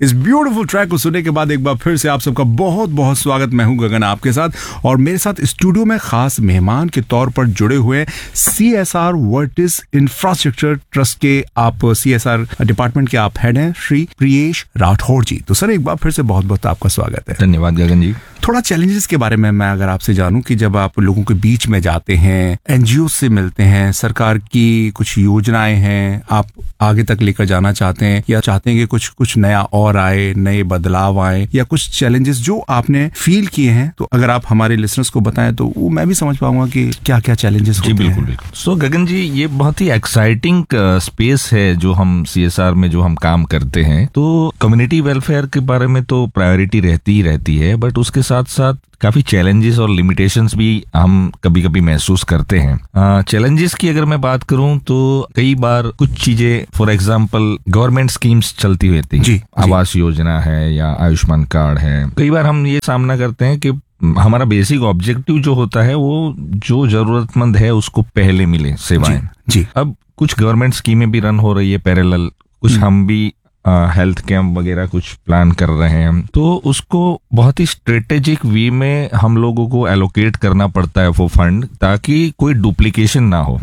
इस beautiful track को सुनने के बाद एक बार फिर से आप सबका बहुत बहुत स्वागत। मैं हूं गगन आपके साथ और मेरे साथ स्टूडियो में खास मेहमान के तौर पर जुड़े हुए CSR वर्टिस इंफ्रास्ट्रक्चर ट्रस्ट के आप CSR डिपार्टमेंट के आप हेड हैं श्री प्रियेश राठौड़ जी। तो सर एक बार फिर से बहुत बहुत आपका स्वागत है। धन्यवाद गगन जी। थोड़ा चैलेंजेस के बारे में मैं अगर आपसे जानूं कि जब आप लोगों के बीच में जाते हैं, NGO से मिलते हैं, सरकार की कुछ योजनाएं हैं आप आगे तक लेकर जाना चाहते हैं या चाहते हैं कि कुछ नया और आए, नए बदलाव आए या कुछ चैलेंजेस जो आपने फील किए हैं, तो अगर आप हमारे लिसनर्स को बताएं तो वो मैं भी समझ पाऊंगा कि क्या क्या चैलेंजेस होते हैं। बिल्कुल। सो गगन जी, ये बहुत ही एक्साइटिंग स्पेस है जो हम CSR में जो हम काम करते हैं। तो कम्युनिटी वेलफेयर के बारे में तो प्रायोरिटी रहती ही रहती है, बट उसके साथ साथ काफी चैलेंजेस और लिमिटेशंस भी हम कभी कभी महसूस करते हैं। चैलेंजेस की अगर मैं बात करूं तो कई बार कुछ चीजें, फॉर एग्जांपल गवर्नमेंट स्कीम्स चलती रहती हैं, आवास योजना है या आयुष्मान कार्ड है। कई बार हम ये सामना करते हैं कि हमारा बेसिक ऑब्जेक्टिव जो होता है वो जो जरूरतमंद है उसको पहले मिले सेवाएं। जी। अब कुछ गवर्नमेंट स्कीमें भी रन हो रही है पैरेलल, कुछ हम भी हेल्थ कैंप वगैरह कुछ प्लान कर रहे हैं, तो उसको बहुत ही स्ट्रेटेजिक वे में हम लोगों को एलोकेट करना पड़ता है वो फंड, ताकि कोई डुप्लीकेशन ना हो।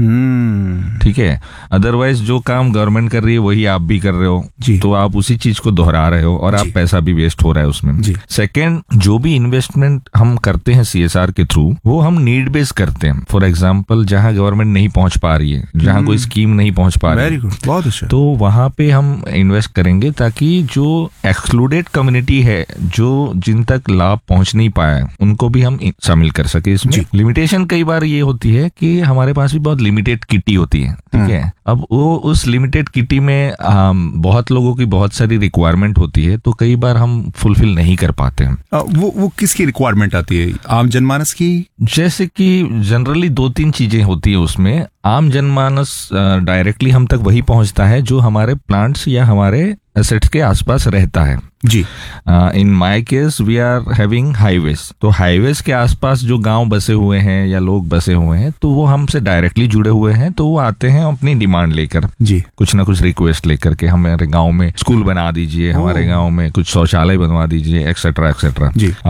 ठीक है, अदरवाइज जो काम गवर्नमेंट कर रही है वही आप भी कर रहे हो, तो आप उसी चीज को दोहरा रहे हो और आप पैसा भी वेस्ट हो रहा है उसमें। सेकेंड, जो भी इन्वेस्टमेंट हम करते हैं CSR के थ्रू, वो हम नीड बेस्ड करते हैं। फॉर एग्जाम्पल, जहां गवर्नमेंट नहीं पहुंच पा रही है, जहां कोई स्कीम नहीं पहुंच पा रही है, बहुत अच्छा, तो वहां पे हम इन्वेस्ट करेंगे ताकि जो एक्सक्लूडेड कम्युनिटी है, जो जिन तक लाभ पहुंच नहीं पाया, उनको भी हम शामिल कर सके इसमें। लिमिटेशन कई बार ये होती है कि हमारे पास भी बहुत लिमिटेड किटी होती है। ठीक है, अब वो उस लिमिटेड किटी में बहुत लोगों की बहुत सारी रिक्वायरमेंट होती है, तो कई बार हम फुलफिल नहीं कर पाते हैं। वो किसकी रिक्वायरमेंट आती है? आम जनमानस की? जैसे कि जनरली 2-3 चीजें होती है उसमें। आम जनमानस डायरेक्टली हम तक वही पहुंचता है जो हमारे प्लांट्स या हमारे एसेट्स के आसपास रहता है। जी। In my case we are having highways, तो हाईवेज के आसपास जो गांव बसे हुए हैं या लोग बसे हुए हैं, तो वो हमसे डायरेक्टली जुड़े हुए हैं, तो वो आते हैं अपनी डिमांड लेकर, जी, कुछ ना कुछ रिक्वेस्ट लेकर के हमारे गांव में स्कूल बना दीजिए, हमारे गांव में कुछ शौचालय बनवा दीजिए, एक्सेट्रा एक्सेट्रा।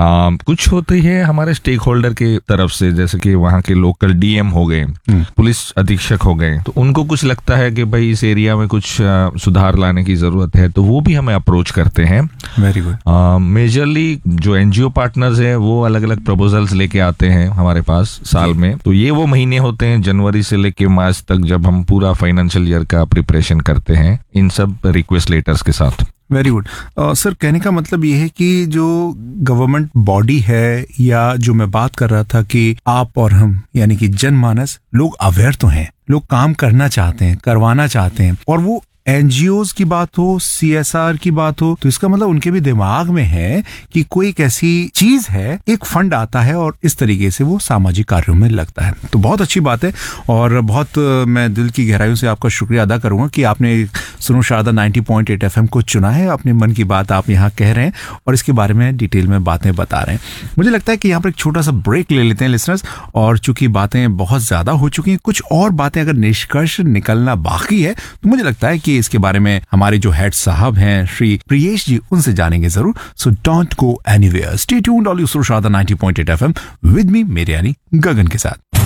कुछ होती है हमारे स्टेक होल्डर के तरफ से, जैसे कि वहाँ के लोकल DM हो गए, पुलिस अधीक्षक हो गए, तो उनको कुछ लगता है कि भाई इस एरिया में कुछ सुधार लाने की जरूरत है, तो वो भी हमें अप्रोच करते हैं। Very good. मेजरली जो NGO पार्टनर्स हैं वो अलग अलग प्रपोजल्स लेके आते हैं हमारे पास साल में, तो ये वो महीने होते हैं जनवरी से लेके मार्च तक, जब हम पूरा फाइनेंशियल ईयर का प्रिपरेशन करते हैं इन सब रिक्वेस्ट लेटर्स के साथ। Very good. सर, कहने का मतलब ये है कि जो गवर्नमेंट बॉडी है, या जो मैं बात कर रहा था कि आप और हम यानी कि जनमानस लोग अवेयर तो हैं, लोग काम करना चाहते हैं, करवाना चाहते हैं, और वो NGOs की बात हो, CSR की बात हो, तो इसका मतलब उनके भी दिमाग में है कि कोई एक ऐसी चीज है, एक फंड आता है और इस तरीके से वो सामाजिक कार्यों में लगता है। तो बहुत अच्छी बात है और बहुत मैं दिल की गहराइयों से आपका शुक्रिया अदा करूंगा कि आपने सुनो शारदा 90.8 FM को चुना है। अपने मन की बात आप यहाँ कह रहे हैं और इसके बारे में डिटेल में बातें बता रहे हैं। मुझे लगता है कि यहाँ पर एक छोटा सा ब्रेक ले लेते हैं लिसनर्स, और चूंकि बातें बहुत ज्यादा हो चुकी हैं, कुछ और बातें अगर निष्कर्ष निकलना बाकी है, तो मुझे लगता है कि इसके बारे में हमारे जो हेड साहब हैं श्री प्रियेश जी, उनसे जानेंगे जरूर। So don't go anywhere, stay tuned on सुनो शारदा 90.8 FM विद मी, मेरे यानी गगन के साथ।